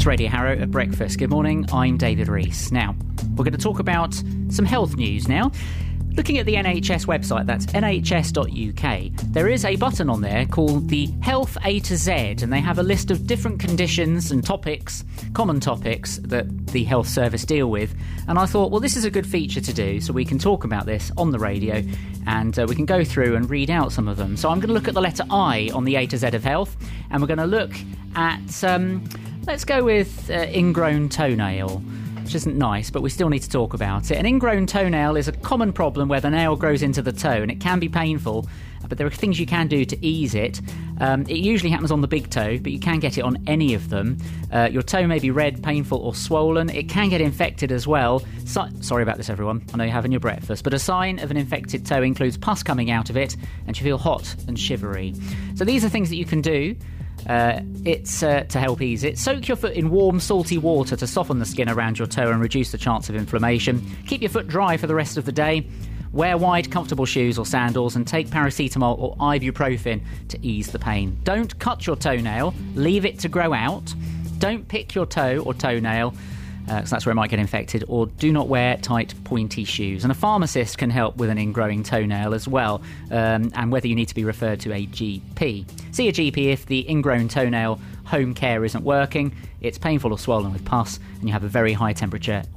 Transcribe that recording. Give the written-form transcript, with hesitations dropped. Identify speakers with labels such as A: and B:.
A: Radio Harrow at breakfast. Good morning, I'm David Rees. Now, we're going to talk about some health news now. Looking at the NHS website, that's nhs.uk, there is a button on there called the Health A to Z, and they have a list of different conditions and topics, common topics that the health service deal with. And I thought, well, this is a good feature to do, so we can talk about this on the radio, and we can go through and read out some of them. So I'm going to look at the letter I on the A to Z of health, and we're going to look at, let's go with ingrown toenail. Which isn't nice, but we still need to talk about it. An ingrown toenail is a common problem where the nail grows into the toe, and it can be painful, but there are things you can do to ease it. It usually happens on the big toe, but you can get it on any of them. Your toe may be red, painful or swollen. It can get infected as well. Sorry about this, everyone. I know you're having your breakfast, but a sign of an infected toe includes pus coming out of it, and you feel hot and shivery. So these are things that you can do. It's to help ease it. Soak your foot in warm, salty water to soften the skin around your toe and reduce the chance of inflammation. Keep your foot dry for the rest of the day. Wear wide, comfortable shoes or sandals, and take paracetamol or ibuprofen to ease the pain. Don't cut your toenail. Leave it to grow out. Don't pick your toe or toenail, because that's where it might get infected, or do not wear tight, pointy shoes. And a pharmacist can help with an ingrowing toenail as well, and whether you need to be referred to a GP. See a GP if the ingrown toenail home care isn't working, it's painful or swollen with pus, and you have a very high temperature